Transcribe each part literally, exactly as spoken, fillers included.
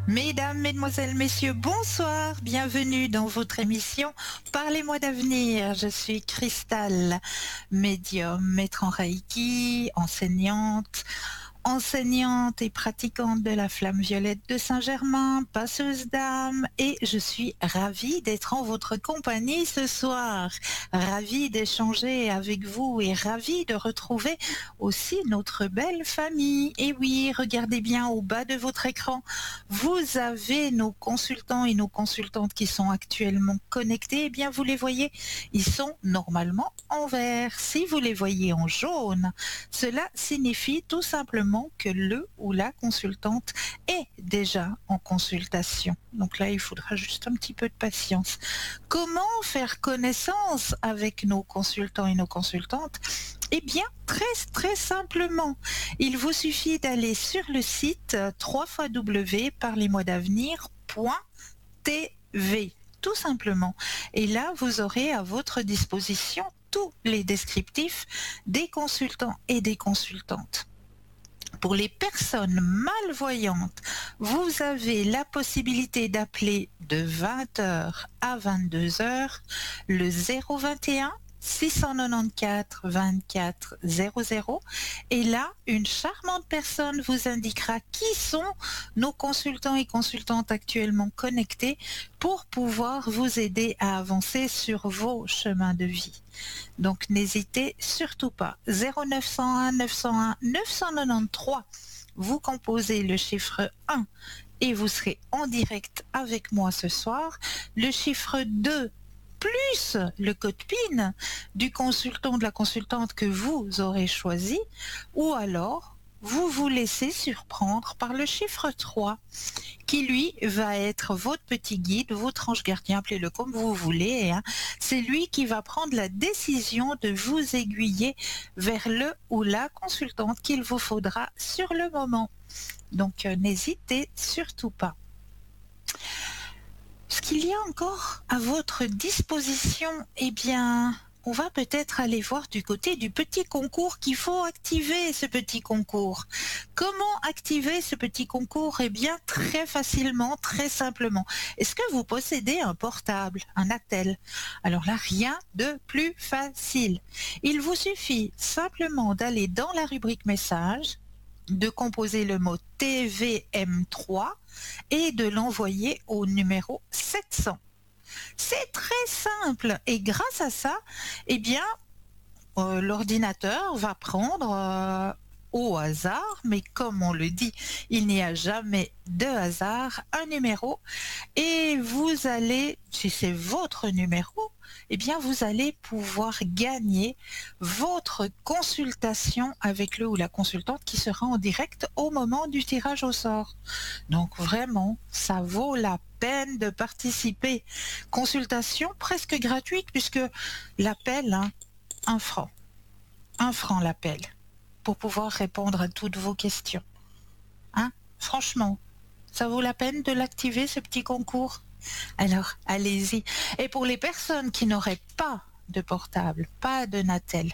Mesdames, Mesdemoiselles, Messieurs, bonsoir, bienvenue dans votre émission Parlez-moi d'avenir. Je suis Cristal, médium, maître en Reiki, enseignante, enseignante et pratiquante de la flamme violette de Saint-Germain, passeuse d'âme, et je suis ravie d'être en votre compagnie ce soir, ravie d'échanger avec vous et ravie de retrouver aussi notre belle famille. Et oui, regardez bien au bas de votre écran, vous avez nos consultants et nos consultantes qui sont actuellement connectés. Eh bien, vous les voyez, ils sont normalement en vert. Si vous les voyez en jaune, cela signifie tout simplement que le ou la consultante est déjà en consultation. Donc là, il faudra juste un petit peu de patience. Comment faire connaissance avec nos consultants et nos consultantes? Eh bien, très très simplement, il vous suffit d'aller sur le site w w w point parlez moi d'avenir point t v, tout simplement. Et là, vous aurez à votre disposition tous les descriptifs des consultants et des consultantes. Pour les personnes malvoyantes, vous avez la possibilité d'appeler de vingt heures à vingt-deux heures le zéro vingt et un six cent quatre-vingt-quatorze vingt-quatre zéro zéro, et là, une charmante personne vous indiquera qui sont nos consultants et consultantes actuellement connectés pour pouvoir vous aider à avancer sur vos chemins de vie. Donc n'hésitez surtout pas. zéro neuf cent un neuf cent un neuf cent quatre-vingt-treize, vous composez le chiffre un et vous serez en direct avec moi ce soir. Le chiffre deux plus le code P I N du consultant ou de la consultante que vous aurez choisi, ou alors vous vous laissez surprendre par le chiffre trois qui lui va être votre petit guide, votre ange gardien, appelez-le comme vous voulez, hein. C'est lui qui va prendre la décision de vous aiguiller vers le ou la consultante qu'il vous faudra sur le moment. Donc euh, n'hésitez surtout pas. Ce qu'il y a encore à votre disposition, eh bien, on va peut-être aller voir du côté du petit concours qu'il faut activer, ce petit concours. Comment activer ce petit concours? Eh bien, très facilement, très simplement. Est-ce que vous possédez un portable, un attel? Alors là, rien de plus facile. Il vous suffit simplement d'aller dans la rubrique message, de composer le mot T V M trois et de l'envoyer au numéro sept cents. C'est très simple et grâce à ça, eh bien, euh, l'ordinateur va prendre euh, au hasard, mais comme on le dit, il n'y a jamais de hasard, un numéro, et vous allez, si c'est votre numéro, eh bien vous allez pouvoir gagner votre consultation avec le ou la consultante qui sera en direct au moment du tirage au sort. Donc vraiment, ça vaut la peine de participer. Consultation presque gratuite puisque l'appel, hein, un franc. Un franc l'appel pour pouvoir répondre à toutes vos questions. Hein? Franchement, ça vaut la peine de l'activer, ce petit concours? Alors, allez-y. Et pour les personnes qui n'auraient pas de portable, pas de Natel,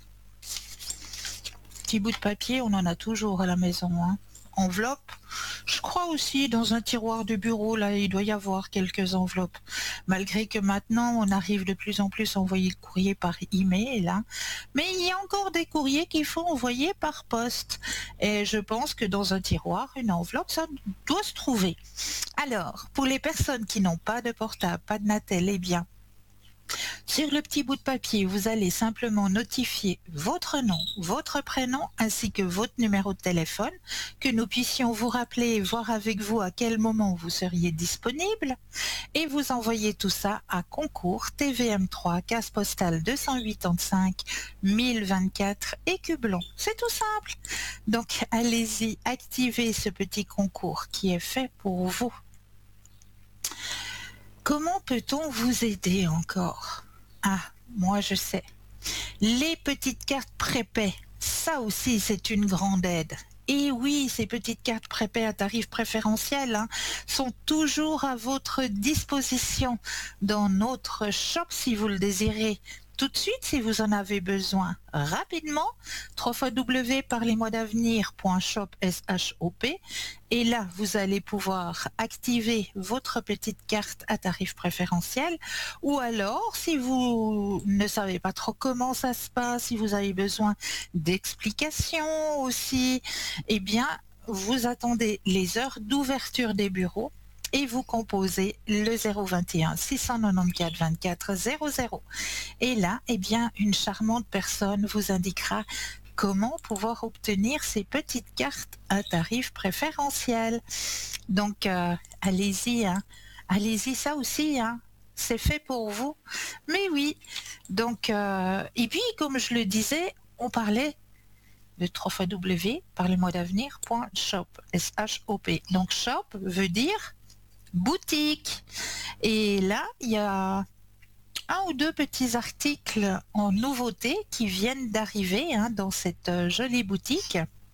petit bout de papier, on en a toujours à la maison, hein. Enveloppe, je crois aussi dans un tiroir de bureau, là, il doit y avoir quelques enveloppes. Malgré que maintenant, on arrive de plus en plus à envoyer le courrier par email, hein. Mais il y a encore des courriers qu'il faut envoyer par poste. Et je pense que dans un tiroir, une enveloppe, ça doit se trouver. Alors, pour les personnes qui n'ont pas de portable, pas de Natel, eh bien, sur le petit bout de papier, vous allez simplement notifier votre nom, votre prénom ainsi que votre numéro de téléphone, que nous puissions vous rappeler et voir avec vous à quel moment vous seriez disponible, et vous envoyez tout ça à concours T V M trois, case postale deux cent quatre-vingt-cinq mille vingt-quatre Écublon. C'est tout simple. Donc allez-y, activez ce petit concours qui est fait pour vous. Comment peut-on vous aider encore? Ah, moi je sais. Les petites cartes prépaies, ça aussi c'est une grande aide. Et oui, ces petites cartes prépaies à tarif préférentiel, hein, sont toujours à votre disposition dans notre shop si vous le désirez. tout de suite si vous en avez besoin rapidement. w w w point parlez moi d'avenir point shop et là vous allez pouvoir activer votre petite carte à tarif préférentiel, ou alors si vous ne savez pas trop comment ça se passe, si vous avez besoin d'explications aussi, eh bien vous attendez les heures d'ouverture des bureaux et vous composez le zéro vingt et un six cent quatre-vingt-quatorze vingt-quatre zéro zéro. Et là, eh bien, une charmante personne vous indiquera comment pouvoir obtenir ces petites cartes à tarif préférentiel. Donc, euh, allez-y, hein. Allez-y, ça aussi, hein. C'est fait pour vous. Mais oui, donc, euh, et puis, comme je le disais, on parlait de w w w point parlez moi d'avenir point shop. S H O P. Donc, shop veut dire boutique. Et là, il y a un ou deux petits articles en nouveauté qui viennent d'arriver hein, dans cette euh, jolie boutique.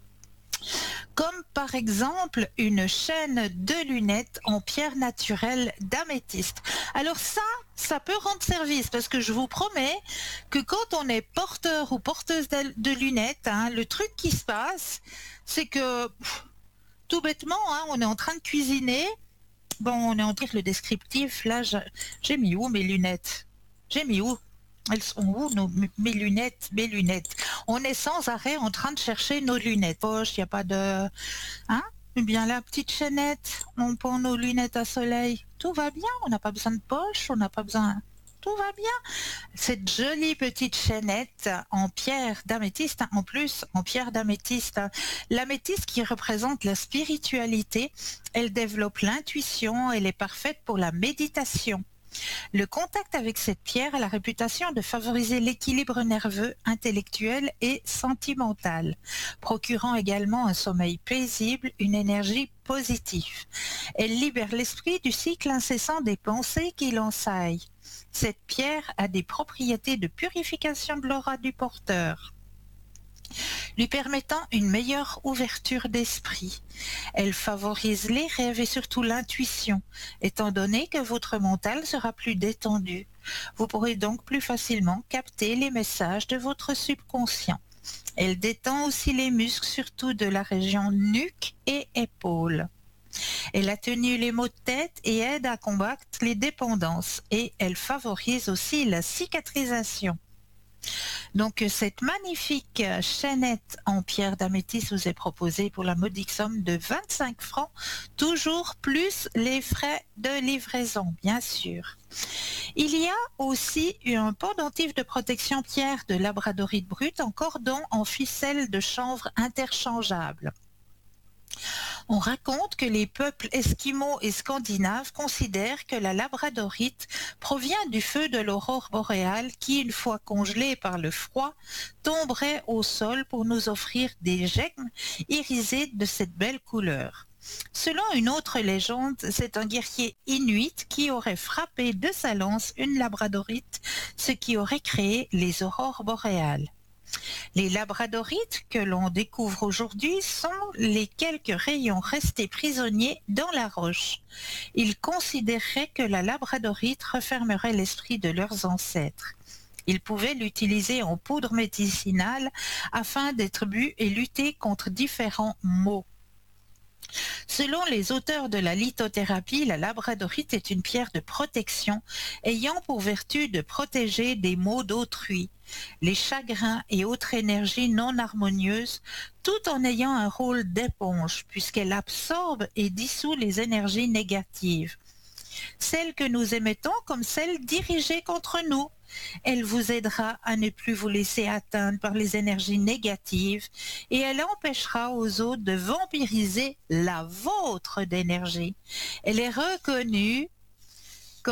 Comme par exemple une chaîne de lunettes en pierre naturelle d'améthyste. Alors ça, ça peut rendre service parce que je vous promets que quand on est porteur ou porteuse de, de lunettes, hein, le truc qui se passe, c'est que pff, tout bêtement, hein, on est en train de cuisiner. Bon, on est en train de le descriptif. Là, j'ai mis où mes lunettes? J'ai mis où? Elles sont où nos, mes lunettes? Mes lunettes. On est sans arrêt en train de chercher nos lunettes. Poche, il n'y a pas de... Hein? Eh bien, la petite chaînette, on prend nos lunettes à soleil. Tout va bien, on n'a pas besoin de poche, on n'a pas besoin... Tout va bien. Cette jolie petite chaînette en pierre d'améthyste, en plus en pierre d'améthyste. L'améthyste qui représente la spiritualité, elle développe l'intuition, elle est parfaite pour la méditation. Le contact avec cette pierre a la réputation de favoriser l'équilibre nerveux, intellectuel et sentimental, procurant également un sommeil paisible, une énergie positive. Elle libère l'esprit du cycle incessant des pensées qui l'ensaillent. Cette pierre a des propriétés de purification de l'aura du porteur, lui permettant une meilleure ouverture d'esprit. Elle favorise les rêves et surtout l'intuition, étant donné que votre mental sera plus détendu. Vous pourrez donc plus facilement capter les messages de votre subconscient. Elle détend aussi les muscles, surtout de la région nuque et épaules. Elle atténue les maux de tête et aide à combattre les dépendances. Et elle favorise aussi la cicatrisation. Donc cette magnifique chaînette en pierre d'améthyste vous est proposée pour la modique somme de vingt-cinq francs, toujours plus les frais de livraison, bien sûr. Il y a aussi un pendentif de protection pierre de labradorite brute en cordon en ficelle de chanvre interchangeable. On raconte que les peuples esquimaux et scandinaves considèrent que la labradorite provient du feu de l'aurore boréale qui, une fois congelée par le froid, tomberait au sol pour nous offrir des gemmes irisées de cette belle couleur. Selon une autre légende, c'est un guerrier inuit qui aurait frappé de sa lance une labradorite, ce qui aurait créé les aurores boréales. Les labradorites que l'on découvre aujourd'hui sont les quelques rayons restés prisonniers dans la roche. Ils considéraient que la labradorite refermerait l'esprit de leurs ancêtres. Ils pouvaient l'utiliser en poudre médicinale afin d'être bu et lutter contre différents maux. Selon les auteurs de la lithothérapie, la labradorite est une pierre de protection ayant pour vertu de protéger des maux d'autrui, les chagrins et autres énergies non harmonieuses, tout en ayant un rôle d'éponge puisqu'elle absorbe et dissout les énergies négatives, celles que nous émettons comme celles dirigées contre nous. Elle vous aidera à ne plus vous laisser atteindre par les énergies négatives et elle empêchera aux autres de vampiriser la vôtre d'énergie. Elle est reconnue